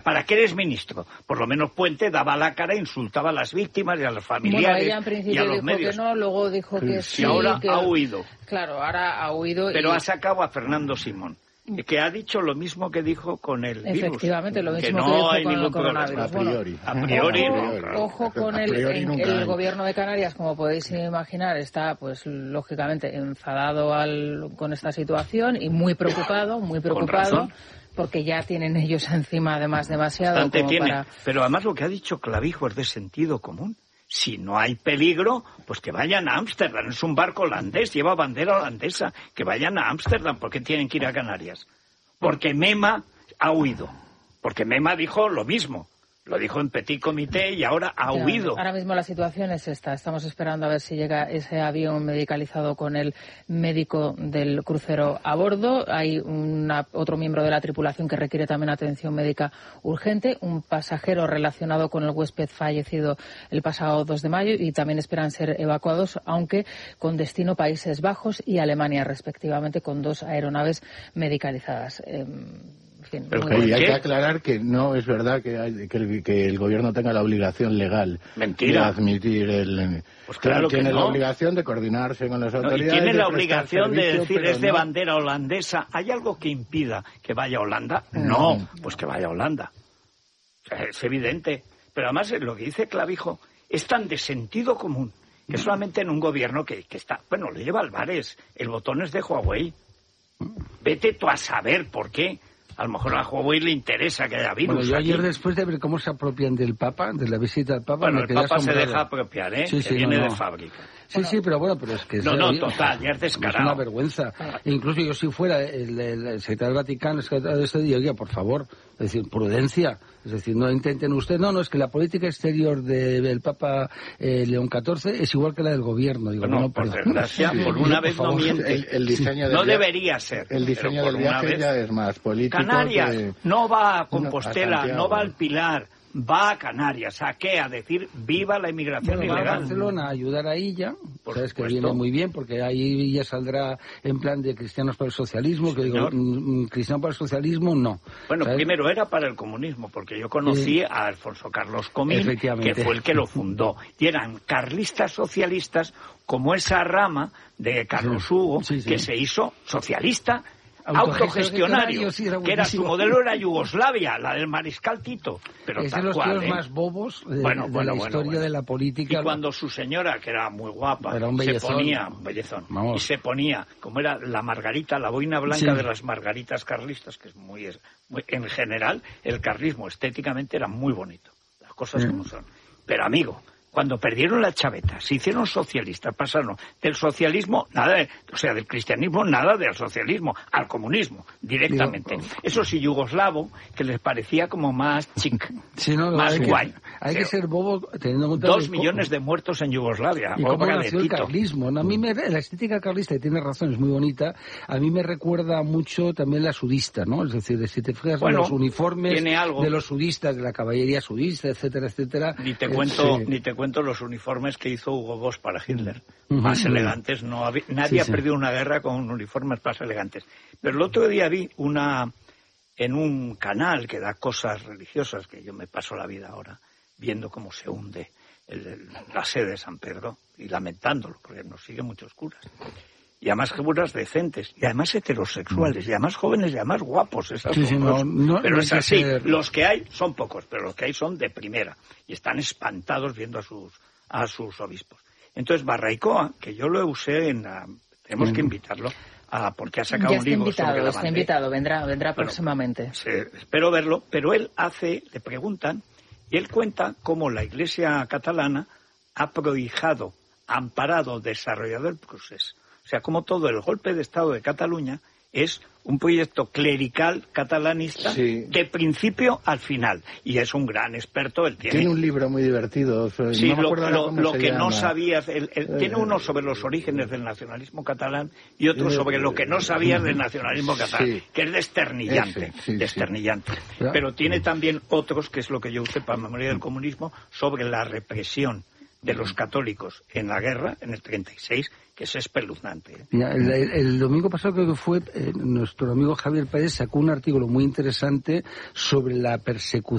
¿Para qué eres ministro? Por lo menos Puente daba la cara, insultaba a las víctimas y a los familiares. Bueno, ella en principio y a los dijo medios. que no, luego dijo que sí. Y ahora que... ha huido. Claro, ahora ha huido. Pero ha sacado a Fernando Simón, que ha dicho lo mismo que dijo con el virus. Efectivamente, lo mismo que que no dijo hay con ningún el coronavirus. problema. A priori. Ojo con el gobierno de Canarias, como podéis imaginar, está, pues, lógicamente, enfadado con esta situación y muy preocupado, porque ya tienen ellos encima, además, demasiado Pero además lo que ha dicho Clavijo es de sentido común. Si no hay peligro, pues que vayan a Ámsterdam. Es un barco holandés, lleva bandera holandesa. Que vayan a Ámsterdam. ¿Por qué tienen que ir a Canarias? Porque Mema ha huido. Porque Mema dijo lo mismo. Lo dijo en Petit Comité y ahora ha huido. Ahora mismo la situación es esta. Estamos esperando a ver si llega ese avión medicalizado con el médico del crucero a bordo. Hay otro miembro de la tripulación que requiere también atención médica urgente. Un pasajero relacionado con el huésped fallecido el pasado 2 de mayo y también esperan ser evacuados, aunque con destino Países Bajos y Alemania, respectivamente, con 2 aeronaves medicalizadas. Pero hay que aclarar que no es verdad que el gobierno tenga la obligación legal de admitir el... Pues claro que tiene la obligación de coordinarse con las autoridades. Tiene la obligación de decir, es de bandera holandesa. ¿Hay algo que impida que vaya a Holanda? No, pues que vaya a Holanda. O sea, es evidente. Pero además lo que dice Clavijo es tan de sentido común que solamente en un gobierno que está... Bueno, lo lleva Álvarez. El botón es de Huawei. Vete tú a saber por qué. A lo mejor a Huawei le interesa que haya virus. Bueno, yo ayer, después de ver cómo se apropian del Papa, de la visita al Papa... Bueno, el Papa se deja apropiar, ¿eh? Sí, que viene de fábrica. Sí, pero es que... total, ya es descarado. Es una vergüenza. Incluso yo, si fuera el secretario del Vaticano, el secretario de este día, oiga, por favor, es decir, prudencia. Es decir, no intenten ustedes... No, es que la política exterior del Papa León XIV es igual que la del gobierno. Digo, por desgracia, por una vez no miente. El diseño no debería ser. El diseño del viaje ya es más político. Canarias no va a Compostela, no va al Pilar, va a Canarias. ¿A qué? A decir viva la inmigración ilegal. Va a Barcelona a ayudar a ella, sabes que viene muy bien, porque ahí ella saldrá en plan de cristianos para el socialismo, que digo, cristiano para el socialismo, no. Bueno, ¿sabes? Primero era para el comunismo, porque yo conocí a Alfonso Carlos Comín, que fue el que lo fundó. Y eran carlistas socialistas, como esa rama de Carlos Hugo, que se hizo socialista, autogestionario, que era su modelo, era Yugoslavia, la del mariscal Tito, pero es de los tíos más bobos de la historia de la política. Y cuando su señora, que era muy guapa, se ponía un bellezón, y se ponía, como era la margarita, la boina blanca de las margaritas carlistas, que es muy en general, el carlismo estéticamente era muy bonito, las cosas como son. Pero amigo, cuando perdieron la chaveta, se hicieron socialistas, pasaron del socialismo, del cristianismo, nada del socialismo, al comunismo, directamente. Eso sí, yugoslavo, que les parecía como más chic, más guay. Hay que ser bobo teniendo en cuenta... 2 millones de muertos en Yugoslavia. Y cómo nació el carlismo. A mí la estética carlista, y tiene razón, es muy bonita, a mí me recuerda mucho también la sudista, ¿no? Es decir, si te fijas en los uniformes de los sudistas, de la caballería sudista, etcétera, etcétera... Ni te cuento los uniformes que hizo Hugo Boss para Hitler. Más elegantes. Nadie ha perdido una guerra con uniformes más elegantes. Pero el otro día vi en un canal que da cosas religiosas, que yo me paso la vida ahora viendo cómo se hunde la sede de San Pedro y lamentándolo, porque nos siguen muchos curas. Y además curas decentes, y además heterosexuales, y además jóvenes, y además guapos. Pero es así. Los que hay son pocos, pero los que hay son de primera. Y están espantados viendo a sus obispos. Entonces, Barraicoa, que yo lo usé tenemos que invitarlo, porque ha sacado un libro sobre la bandera. Está invitado, vendrá próximamente. Espero verlo, pero le preguntan, y él cuenta cómo la Iglesia catalana ha prohijado, amparado, desarrollado el procés. O sea, como todo el golpe de Estado de Cataluña es un proyecto clerical catalanista de principio al final. Y es un gran experto. Él tiene un libro muy divertido. Sí, no me acuerdo lo que no sabías. Tiene uno sobre los orígenes del nacionalismo catalán y otro sobre lo que no sabías del nacionalismo catalán, que es desternillante. Pero tiene también otros, que es lo que yo usé para Memoria del Comunismo, sobre la represión de los católicos en la guerra, en el 36, que es espeluznante. Mira, el domingo pasado creo que fue, nuestro amigo Javier Pérez sacó un artículo muy interesante sobre la persecución